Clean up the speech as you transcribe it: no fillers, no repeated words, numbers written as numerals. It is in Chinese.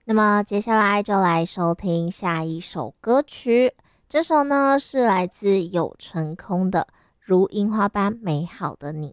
那么接下来就来收听下一首歌曲，这首呢是来自有成空的《如樱花般美好的你》。